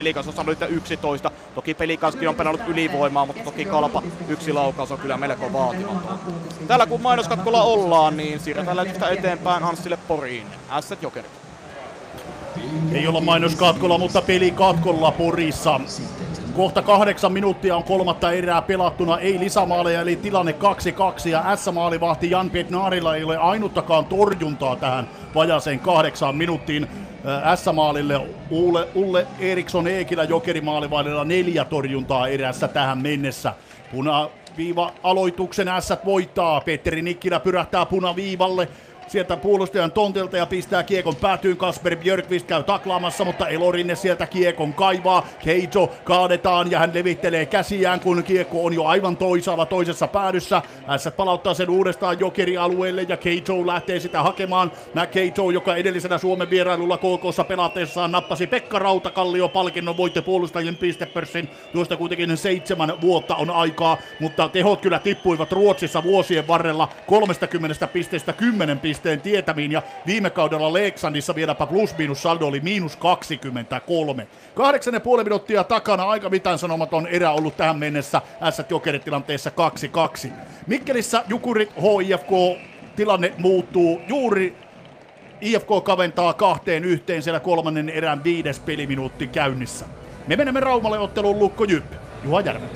Pelikans on saanut 11. Toki Pelikanskin on pelannut ylivoimaa, mutta toki Kalpa yksi laukaus on kyllä melko vaatimaton. Täällä kun mainoskatkolla ollaan, niin siirretään lähetystä eteenpäin Hanssille Poriin. Ässät Jokerit. Ei olla mainoskatkolla, mutta pelikatkolla Porissa. Kohta 8 minuuttia on kolmatta erää pelattuna, ei lisämaaleja, eli tilanne 2-2, ja S-maalivahti Jan Bednarilla ei ole ainuttakaan torjuntaa tähän vajaaseen 8 minuuttiin. S-maalille Ulle Eriksson Eekilä Jokerimaalivahdilla 4 torjuntaa erässä tähän mennessä. Punaviiva aloituksen Ässät voittaa, Petteri Nikkilä pyrähtää punaviivalle. Sieltä puolustajan tontilta ja pistää kiekon päätyyn. Kasper Björkvist käy taklaamassa, mutta Elorinne sieltä kiekon kaivaa. Keijo kaadetaan ja hän levittelee käsiään, kun kiekko on jo aivan toisaalla toisessa päädyssä. Ässät palauttaa sen uudestaan Jokeri-alueelle ja Keijo lähtee sitä hakemaan. Keijo, joka edellisenä Suomen vierailulla KK:ssa pelatessaan nappasi Pekka Rautakallio palkinnon voittopuolustajien pistepörssin. Tuosta kuitenkin 7 vuotta on aikaa, mutta tehot kyllä tippuivat Ruotsissa vuosien varrella 30 pisteestä 10 pisteen tietämiin, ja viime kaudella Leksandissa vieläpä plus-miinus saldo oli -23. 8,5 minuuttia takana, aika mitään sanomaton erä ollut tähän mennessä, Ässät Jokerit tilanteessa 2-2. Mikkelissä Jukurit HIFK tilanne muuttuu juuri. IFK kaventaa 2-1 siellä kolmannen erän 5. peliminuutti käynnissä. Me menemme Raumalle otteluun Lukko Jyp. Juha Järvelä.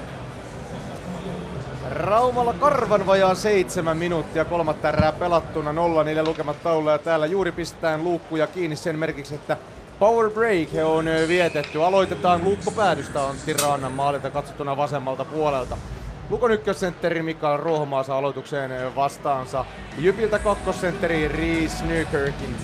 Raumalla karvan vajaan 7 minuuttia kolmatta erää pelattuna, 0-4 lukemat taululla, ja täällä juuri pistetään luukkuja kiinni sen merkiksi, että power break on vietetty. Aloitetaan luukkopäädystä Antti Raanan maalilta katsottuna vasemmalta puolelta. Lukon ykkössentteri Mikael Ruohomaa saa aloitukseen vastaansa Jypiltä kakkosentteri Reese Nykirkin.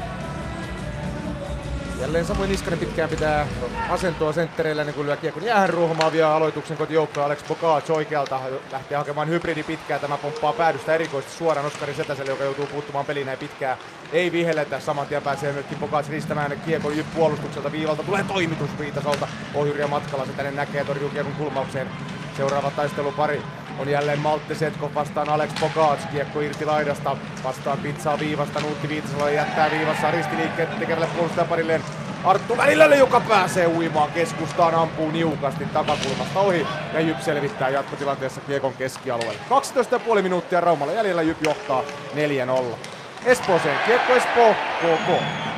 Jälleen Samuel Niskanen pitkään pitää asentoa senttereillä ennen kuin lyö kiekon jäähän. Ruohomaa vie aloituksen kotijoukkoon. Alex Bogac oikealta lähtee hakemaan hybridi pitkää. Tämä pomppaa päädystä erikoisesti suoraan Oskari Setäselle, joka joutuu puuttumaan peliin näin pitkään. Ei vihelletä, saman tien pääsee myöskin Bogac ristämään kiekon Jyp puolustukselta viivalta. Tulee toimitus Viitasolta. Ohjuri ja matkalla se tänne näkee, torjuu kiekon kulmaukseen. Seuraava taistelupari on jälleen Malte Setkov vastaan Alex Bogac. Kiekko irti laidasta, vastaan pizzaa viivasta. Nuutti Viitasalo jättää viivassa ristiliikkeet tekevälle puolustajaparilleen Arttu Välilälle, joka pääsee uimaan keskustaan, ampuu niukasti takakulmasta ohi, ja Jyp selvittää jatkotilanteessa kiekon keskialueelle. 12,5 minuuttia Raumalla jäljellä, Jyp johtaa 4-0. Espooseen, kiekko Espoo, KK.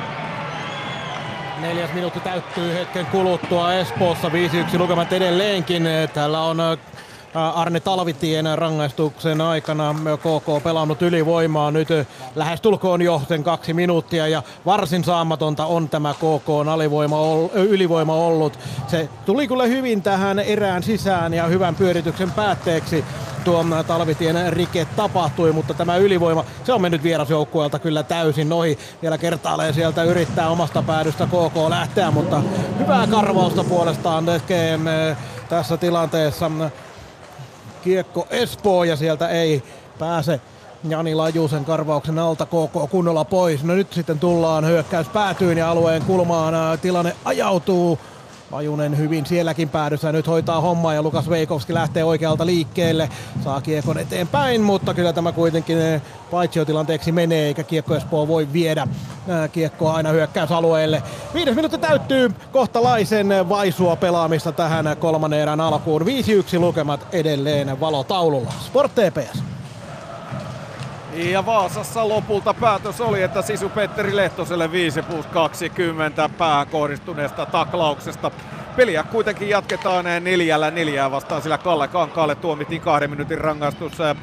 4. minuutti täyttyy hetken kuluttua Espoossa, 5-1 lukemat edelleenkin. Täällä on Arne Talvitien rangaistuksen aikana KK pelannut ylivoimaa nyt lähestulkoon jo sen 2 minuuttia, ja varsin saamatonta on tämä KK:n ylivoima ollut. Se tuli kyllä hyvin tähän erään sisään ja hyvän pyörityksen päätteeksi tuo Talvitien rike tapahtui, mutta tämä ylivoima, se on mennyt vierasjoukkueelta kyllä täysin ohi. Vielä kertaalleen sieltä yrittää omasta päädystä KK lähteä, mutta hyvää karvausta puolestaan tekee tässä tilanteessa kiekko Espoo, ja sieltä ei pääse Jani Lajusen karvauksen alta KK kunnolla pois. No nyt sitten tullaan hyökkäys päätyyn ja alueen kulmaan tilanne ajautuu. Lajunen hyvin sielläkin päädyssä nyt hoitaa hommaa, ja Lukas Veikovski lähtee oikealta liikkeelle. Saa kiekon eteenpäin, mutta kyllä tämä kuitenkin paitsiotilanteeksi menee, eikä kiekko Espoo voi viedä kiekkoa aina hyökkäysalueelle. 5 minuutti täyttyy, kohtalaisen vaisua pelaamista tähän kolmannen erän alkuun. 5-1 lukemat edelleen valotaululla. Sport TPS. Ja Vaasassa lopulta päätös oli, että Sisu Petteri Lehtoselle 5+20 päähän kohdistuneesta taklauksesta. Peliä kuitenkin jatketaan 4-4 vastaan, sillä Kalle Kankaalle tuomittiin 2 minuutin rangaistus